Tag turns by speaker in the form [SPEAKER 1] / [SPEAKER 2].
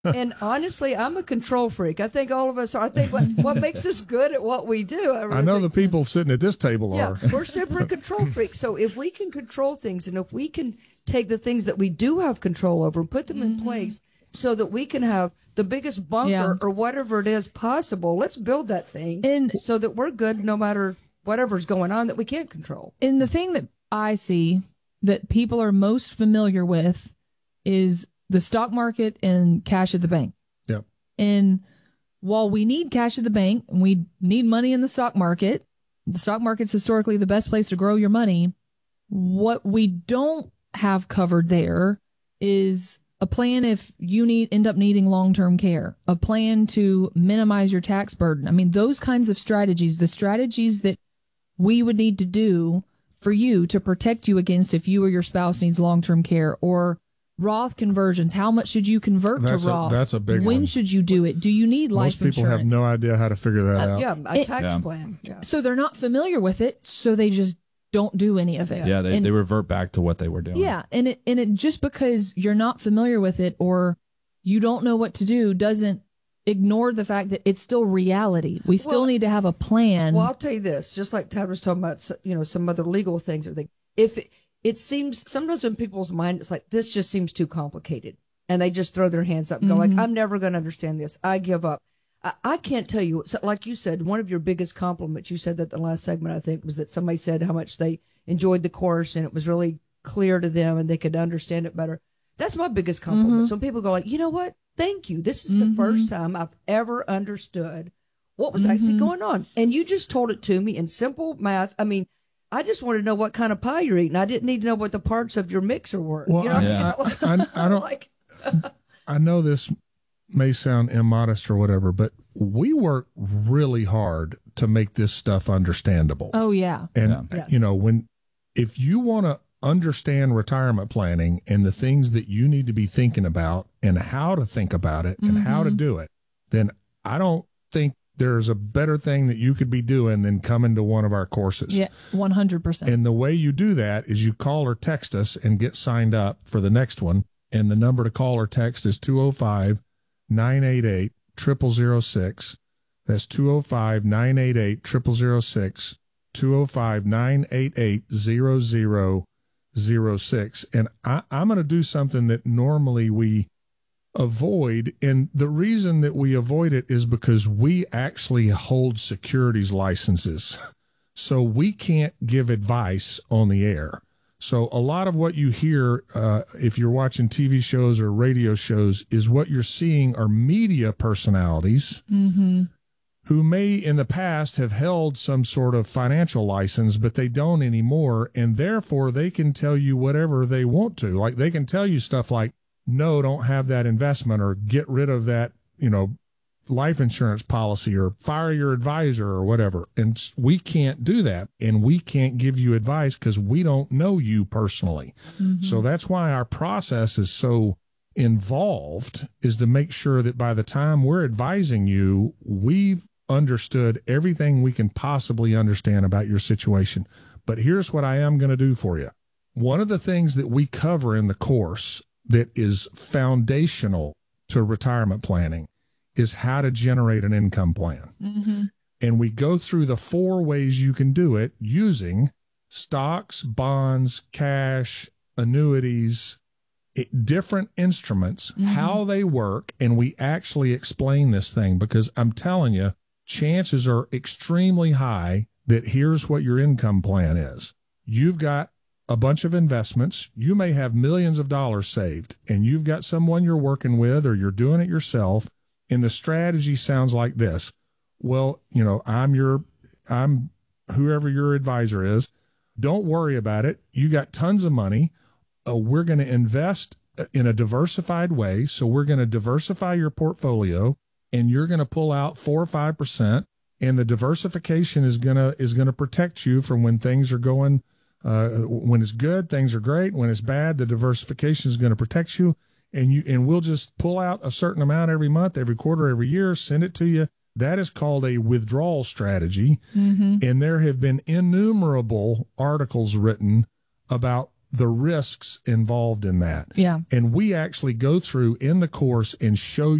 [SPEAKER 1] And honestly, I'm a control freak. I think all of us are. I think what makes us good at what we do.
[SPEAKER 2] I know the people sitting at this table are.
[SPEAKER 1] Yeah, we're super control freaks. So if we can control things, and if we can take the things that we do have control over and put them in place so that we can have the biggest bunker or whatever it is possible, let's build that thing so that we're good no matter whatever's going on that we can't control.
[SPEAKER 3] And the thing that I see that people are most familiar with is the stock market and cash at the bank.
[SPEAKER 2] Yep.
[SPEAKER 3] And while we need cash at the bank and we need money in the stock market's historically the best place to grow your money. What we don't have covered there is a plan if you end up needing long-term care, a plan to minimize your tax burden. I mean, those kinds of strategies, the strategies that we would need to do for you to protect you against if you or your spouse needs long-term care, or Roth conversions. How much should you convert to Roth?
[SPEAKER 2] That's a big one.
[SPEAKER 3] When should you do it? Do you need life insurance?
[SPEAKER 2] Most people have no idea how to figure that out.
[SPEAKER 1] Yeah, a tax plan. Yeah.
[SPEAKER 3] So they're not familiar with it, so they just don't do any of it.
[SPEAKER 4] Yeah, they revert back to what they were doing.
[SPEAKER 3] Yeah, and it just because you're not familiar with it or you don't know what to do doesn't ignore the fact that it's still reality. We still need to have a plan.
[SPEAKER 1] Well, I'll tell you this, just like Tad was talking about, some other legal things or things. If it seems sometimes in people's mind, it's like, this just seems too complicated. And they just throw their hands up and go like, I'm never going to understand this. I give up. I can't tell you, like you said, one of your biggest compliments, you said that the last segment, I think, was that somebody said how much they enjoyed the course and it was really clear to them and they could understand it better. That's my biggest compliment. So when people go like, you know what? Thank you. This is the first time I've ever understood what was actually going on. And you just told it to me in simple math. I mean, I just wanted to know what kind of pie you're eating. I didn't need to know what the parts of your mixer were.
[SPEAKER 2] Well,
[SPEAKER 1] I don't.
[SPEAKER 2] I know this may sound immodest or whatever, but we work really hard to make this stuff understandable.
[SPEAKER 3] Oh yeah,
[SPEAKER 2] and if you want to understand retirement planning and the things that you need to be thinking about and how to think about it and how to do it, then I don't think there's a better thing that you could be doing than coming to one of our courses.
[SPEAKER 3] Yeah, 100%.
[SPEAKER 2] And the way you do that is you call or text us and get signed up for the next one. And the number to call or text is 205-988-0006. That's 205-988-0006, 205-988-0006. And I'm going to do something that normally we avoid. And the reason that we avoid it is because we actually hold securities licenses. So we can't give advice on the air. So a lot of what you hear, if you're watching TV shows or radio shows, is what you're seeing are media personalities who may in the past have held some sort of financial license, but they don't anymore. And therefore they can tell you whatever they want to. Like they can tell you stuff like, no, don't have that investment, or get rid of that, life insurance policy, or fire your advisor or whatever. And we can't do that. And we can't give you advice because we don't know you personally. So that's why our process is so involved, is to make sure that by the time we're advising you, we've understood everything we can possibly understand about your situation. But here's what I am going to do for you. One of the things that we cover in the course that is foundational to retirement planning is how to generate an income plan. And we go through the 4 ways you can do it using stocks, bonds, cash, annuities, different instruments, how they work. And we actually explain this thing because I'm telling you, chances are extremely high that here's what your income plan is. You've got a bunch of investments. You may have millions of dollars saved, and you've got someone you're working with or you're doing it yourself. And the strategy sounds like this. Well, I'm whoever your advisor is. Don't worry about it. You got tons of money. We're going to invest in a diversified way. So we're going to diversify your portfolio, and you're going to pull out 4 or 5%. And the diversification is going to protect you from when things are going, when it's good, things are great. When it's bad, the diversification is going to protect you. And we'll just pull out a certain amount every month, every quarter, every year, send it to you. That is called a withdrawal strategy. And there have been innumerable articles written about the risks involved in that.
[SPEAKER 3] Yeah.
[SPEAKER 2] And we actually go through in the course and show